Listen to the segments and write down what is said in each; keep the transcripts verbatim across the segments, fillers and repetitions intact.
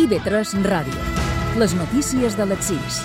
I V tres Ràdio. Les notícies de les sis.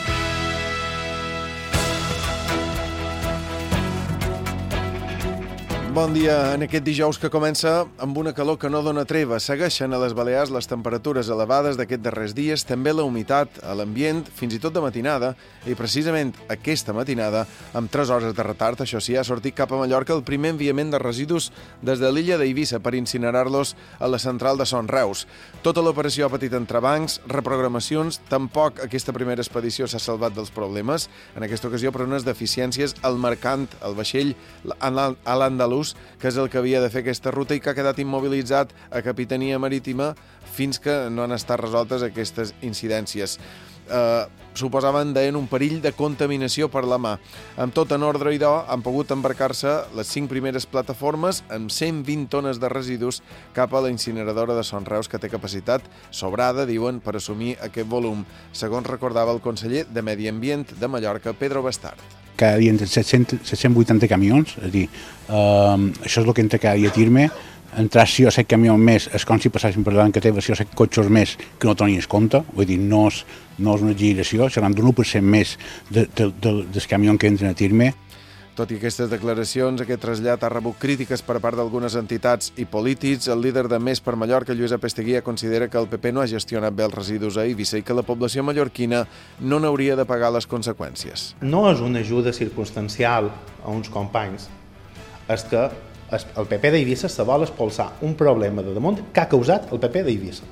Bon dia. En aquest dijous que comença amb una calor que no dona treva. Segueixen a les Balears les temperatures elevades d'aquests darrers dies, també la humitat a l'ambient, fins i tot de matinada, i precisament aquesta matinada, amb tres hores de retard, això sí, ha sortit cap a Mallorca el primer enviament de residus des de l'illa d'Eivissa per incinerar-los a la central de Son Reus. Tota l'operació ha patit entrebancs, reprogramacions, tampoc aquesta primera expedició s'ha salvat dels problemes, en aquesta ocasió per unes deficiències al mercant, al vaixell, a l'Andalús, que és el que havia de fer aquesta ruta i que ha quedat immobilitzat a Capitania Marítima fins que no han estat resoltes aquestes incidències. Eh, suposaven, deien, un perill de contaminació per la mà. Amb tot en ordre i do, han pogut embarcar-se les cinc primeres plataformes amb cent vint tones de residus cap a la incineradora de Son Reus, que té capacitat sobrada, diuen, per assumir aquest volum, segons recordava el conseller de Medi Ambient de Mallorca, Pedro Bastard. Cada dia entre set-cents i set-cents vuitanta camions, és a dir, eh, això és el que entra cada dia a Tirme. Entrar sis o set camions més és com si passessin per davant que té sis o set cotxes més que no tenies compte, vull dir, no és, no és una exageració, seran d'un u per cent més de, de, de, dels camions que entren a Tirme. Tot i aquestes declaracions, aquest trasllat ha rebut crítiques per part d'algunes entitats i polítics. El líder de Més per Mallorca, Lluís Apesteguía, considera que el P P no ha gestionat bé els residus a Eivissa i que la població mallorquina no n'hauria de pagar les conseqüències. No és una ajuda circumstancial a uns companys, és que el P P d'Eivissa se vol expulsar un problema de damunt que ha causat el P P d'Eivissa,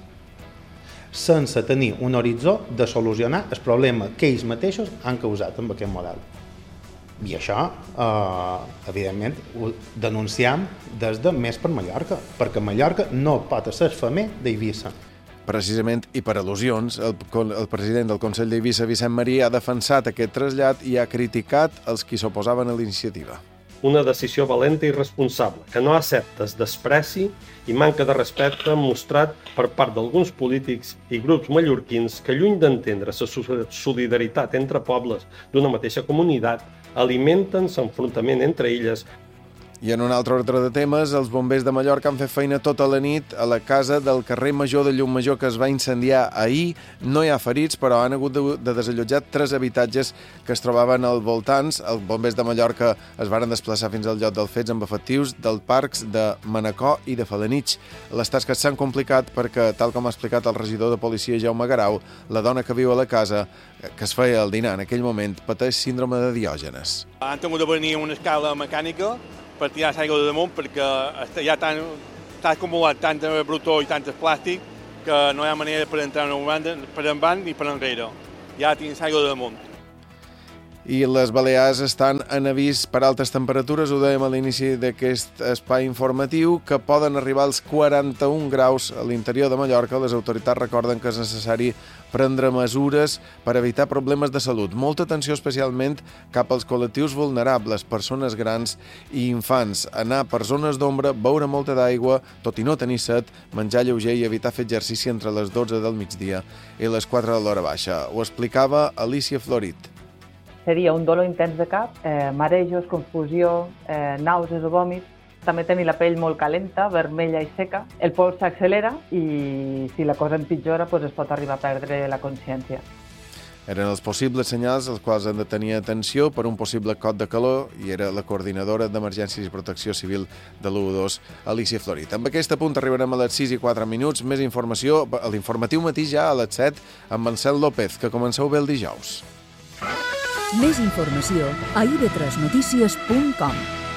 sense tenir un horitzó de solucionar el problema que ells mateixos han causat amb aquest model. I això, eh, evidentment, ho denunciem des de Més per Mallorca, perquè Mallorca no pot ser femer d'Eivissa. Precisament, i per al·lusions, el, el president del Consell d'Eivissa, Vicent Marí, ha defensat aquest trasllat i ha criticat els qui s'oposaven a la iniciativa. Una decisió valenta i responsable, que no accepta el despreci i manca de respecte mostrat per part d'alguns polítics i grups mallorquins que, lluny d'entendre la solidaritat entre pobles d'una mateixa comunitat, alimenten l'enfrontament entre illes. I en un altre ordre de temes, els bombers de Mallorca han fet feina tota la nit a la casa del carrer Major de Llum-Major que es va incendiar ahir. No hi ha ferits, però han hagut de, de desallotjar tres habitatges que es trobaven al voltants. Els bombers de Mallorca es varen desplaçar fins al lloc dels fets amb efectius dels parcs de Manacor i de Falanich. Les tasques s'han complicat perquè, tal com ha explicat el regidor de policia Jaume Garau, la dona que viu a la casa, que es feia el dinar en aquell moment, pateix síndrome de Diògenes. Han tingut de venir una escala mecànica per tirar l'aigua de damunt perquè ja està acumulat tant de brutó i tant de plàstic que no hi ha manera per entrar per endavant ni per enrere. Ja tens aigua de damunt. I les Balears estan en avís per altes temperatures, ho dèiem a l'inici d'aquest espai informatiu, que poden arribar als quaranta-un graus a l'interior de Mallorca. Les autoritats recorden que és necessari prendre mesures per evitar problemes de salut. Molta atenció especialment cap als col·lectius vulnerables, persones grans i infants. Anar per zones d'ombra, beure molta d'aigua, tot i no tenir set, menjar lleuger i evitar fer exercici entre les dotze del migdia i les quatre de l'hora baixa. Ho explicava Alicia Florit. Seria un dolor intens de cap, eh, marejos, confusió, eh, nàusees o vòmits. També tenir la pell molt calenta, vermella i seca. El pols s'accelera i si la cosa empitjora doncs es pot arribar a perdre la consciència. Eren els possibles senyals als quals han de tenir atenció per un possible cot de calor i era la coordinadora d'Emergències i Protecció Civil de l'u dos, Alicia Florit. Amb aquest punt arribarem a les sis i quatre minuts. Més informació a l'informatiu matí ja a les set amb Marcel López, que comenceu bé el dijous. Més informació a i ve tres notícies punt com.